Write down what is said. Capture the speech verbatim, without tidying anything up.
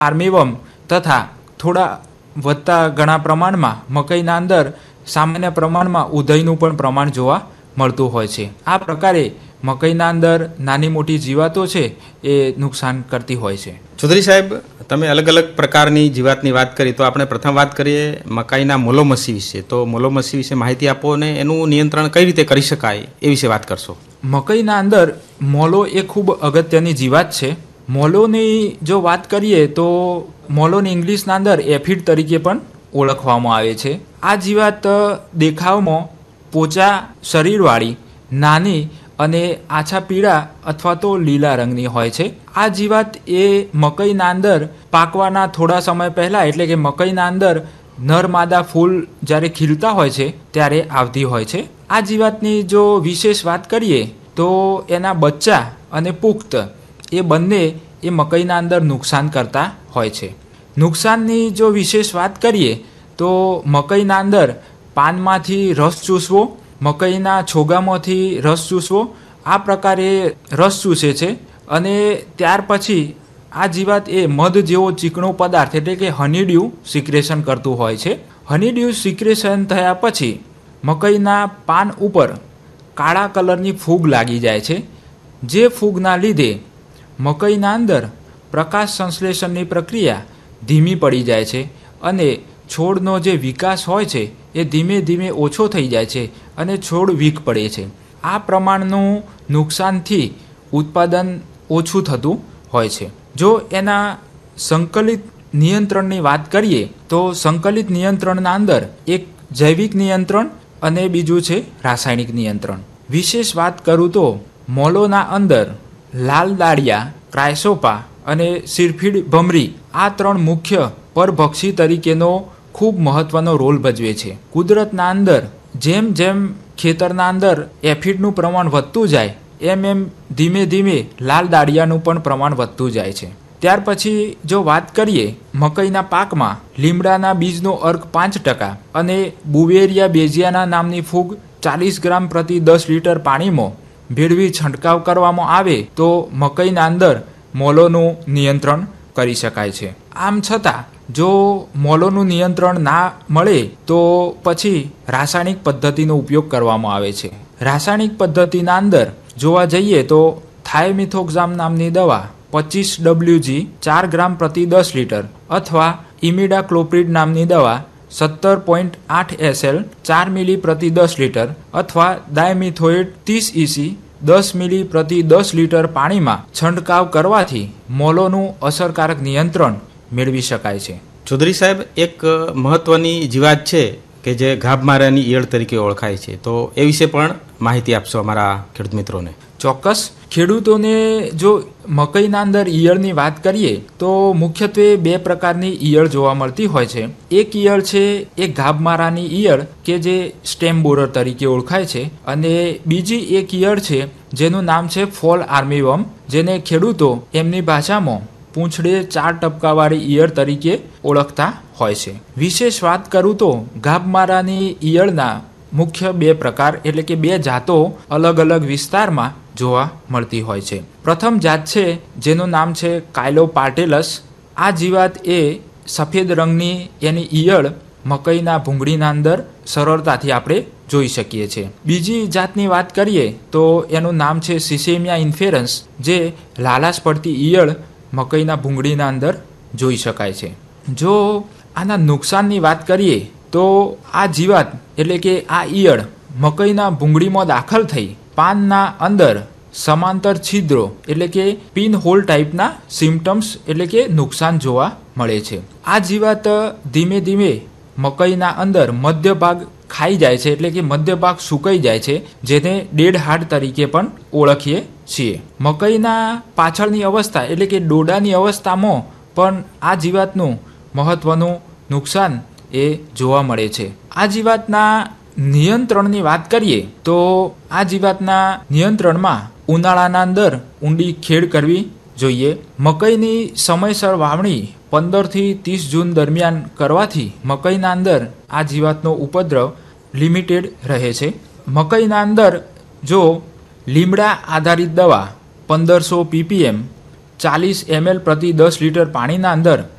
આર્મીવર્મ તથા થોડા વધતા ઘણા પ્રમાણમાં મકઈના અંદર સામાન્ય પ્રમાણમાં ઉધઈનું પણ પ્રમાણ જોવા મળતું હોય છે. આ પ્રકારે મકઈના અંદર નાની મોટી જીવાતો છે એ નુકસાન કરતી હોય છે. ચૌધરી સાહેબ, તમે અલગ અલગ પ્રકારની જીવાતની વાત કરી, તો આપણે પ્રથમ વાત કરીએ મકાઈના મોલોમસી વિશે. તો મોલોમસી વિશે માહિતી આપો અને એનું નિયંત્રણ કઈ રીતે કરી શકાય એ વિશે વાત કરશો. મકઈના અંદર મોલો એ ખૂબ અગત્યની જીવાત છે. મોલોની જો વાત કરીએ તો મોલોની ઇંગ્લિશના અંદર એફિડ તરીકે પણ ઓળખવામાં આવે છે. આ જીવાત દેખાવમાં પોચા શરીરવાળી, નાની અને આછા પીળા અથવા તો લીલા રંગની હોય છે. આ જીવાત એ મકઈના અંદર પાકવાના થોડા સમય પહેલાં, એટલે કે મકઈના અંદર નર માદા ફૂલ જ્યારે ખીલતા હોય છે ત્યારે આવતી હોય છે. આ જીવાતની જો વિશેષ વાત કરીએ તો એના બચ્ચા અને પુખ્ત એ બંને એ મકઈના અંદર નુકસાન કરતા હોય છે. નુકસાનની જો વિશેષ વાત કરીએ તો મકઈના અંદર પાનમાંથી રસ ચૂસવો, મકઈના છોગામાંથી રસ ચૂસવો, આ પ્રકારે રસ ચૂસે છે. અને ત્યાર પછી આ જીવાત એ મધ જેવો ચીકણો પદાર્થ એટલે કે હનીડ્યુ સિક્રેશન કરતું હોય છે. હનીડ્યુ સિક્રેશન થયા પછી મકઈના પાન ઉપર કાળા કલરની ફૂગ લાગી જાય છે. જે ફૂગના લીધે મકઈના અંદર પ્રકાશ સંશ્લેષણની પ્રક્રિયા ધીમી પડી જાય છે અને છોડનો જે વિકાસ હોય છે એ ધીમે ધીમે ઓછો થઈ જાય છે અને છોડ વીક પડે છે. આ પ્રમાણનું નુકસાનથી ઉત્પાદન ઓછું થતું હોય છે. જો એના સંકલિત નિયંત્રણની વાત કરીએ તો સંકલિત નિયંત્રણના અંદર એક જૈવિક નિયંત્રણ અને બીજું છે રાસાયણિક નિયંત્રણ. વિશેષ વાત કરું તો મોલોના અંદર લાલ દાળિયા, ક્રાયસોપા અને સિરફીડ ભમરી આ ત્રણ મુખ્ય પરભક્ષી તરીકેનો ખૂબ મહત્વનો રોલ ભજવે છે. કુદરતના અંદર જેમ જેમ ખેતરના અંદર એફિડનું પ્રમાણ વધતું જાય એમ એમ ધીમે ધીમે લાલ દાળિયાનું પણ પ્રમાણ વધતું જાય છે. ત્યાર પછી જો વાત કરીએ મકઈના પાકમાં લીમડાના બીજનો અર્ક પાંચ ટકા અને બુવેરિયા બેઝિયાના નામની ફૂગ ચાલીસ ગ્રામ પ્રતિ દસ લીટર પાણીમાં ભેળવી છંટકાવ કરવામાં આવે તો મકઈના અંદર મોલોનું નિયંત્રણ કરી શકાય છે. આમ છતાં જો મોલોનું નિયંત્રણ ના મળે તો પછી રાસાયણિક પદ્ધતિનો ઉપયોગ કરવામાં આવે છે. રાસાયણિક પદ્ધતિના અંદર જોવા જઈએ તો થાયમિથોક્ઝામ નામની દવા પચીસ ડબલ્યુજી ચાર ગ્રામ પ્રતિ દસ લીટર અથવા ઇમિડાક્લોપ્રિડ નામની દવા સત્તર પોઈન્ટ આઠ એસએલ ચાર મિલી પ્રતિ દસ લીટર અથવા ડાયમિથોએટ ત્રીસ ઇસી દસ મિલી પ્રતિ દસ લીટર પાણીમાં છંટકાવ કરવાથી મોલોનું અસરકારક નિયંત્રણ મેળવી શકાય છે. ચૌધરી સાહેબ, એક મહત્વની જીવાત છે કે જે ગાભમારાની ઈયળ તરીકે ઓળખાય છે, તો એ વિશે પણ માહિતી આપશો અમારા ખેડૂત મિત્રોને. ચોક્કસ. ખેડૂતોને જો મકઈના અંદર ઈયળની વાત કરીએ તો મુખ્યત્વે બે પ્રકારની ઈયળ જોવા મળતી હોય છે. એક ઈયળ છે એ ગાભમારાની ઈયળ કે જે સ્ટેમ બોરર તરીકે ઓળખાય છે અને બીજી એક ઈયળ છે જેનું નામ છે ફોલ આર્મીવર્મ, જેને ખેડૂતો એમની ભાષામાં પૂંછડે ચાર ટપકાવાળી ઈયળ તરીકે ઓળખતા હોય છે. વિશેષ વાત કરું તો ગાભમારાની ઈયળના મુખ્ય બે પ્રકાર એટલે કે બે જાતો અલગ અલગ વિસ્તારમાં જોવા મળતી હોય છે. પ્રથમ જાત છે જેનું નામ છે કાયલોપાર્ટેલસ. આ જીવાત એ સફેદ રંગની એની ઈયળ મકઈના ભૂંગળીના અંદર સરળતાથી આપણે જોઈ શકીએ છીએ. બીજી જાતની વાત કરીએ તો એનું નામ છે સિસેમિયા ઇન્ફેરન્સ, જે લાલાશ પડતી ઈયળ મકઈના ભૂંગળીના અંદર જોઈ શકાય છે. જો આના નુકસાનની વાત કરીએ તો આ જીવાત એટલે કે આ ઈયળ મકઈના ભૂંગળીમાં દાખલ થઈ પાનના અંદર સમાંતર છિદ્રો એટલે કે પિન હોલ ટાઈપના સિમ્ટમ્સ એટલે કે નુકસાન જોવા મળે છે. આ જીવાત ધીમે ધીમે મકઈના અંદર મધ્ય ભાગ ખાઈ જાય છે એટલે કે મધ્ય ભાગ સુકાઈ જાય છે, જેને ડેડ હાર્ડ તરીકે પણ ઓળખીએ છીએ. મકઈના પાછળની અવસ્થા એટલે કે ડોડાની અવસ્થામાં પણ આ જીવાતનું મહત્વનું નુકસાન એ જોવા મળે છે. આ જીવાતના નિયંત્રણની વાત કરીએ તો આ જીવાતના નિયંત્રણમાં ઉનાળાના અંદર ઊંડી ખેડ કરવી જોઈએ. મકઈની સમયસર વાવણી પંદરથી ત્રીસ જૂન દરમિયાન કરવાથી મકઈના અંદર આ જીવાતનો ઉપદ્રવ લિમિટેડ રહે છે. મકઈના અંદર જો લીમડા આધારિત દવા પંદરસો પીપીએમ ચાલીસ એમએલ પ્રતિ દસ લીટર પાણીના અંદર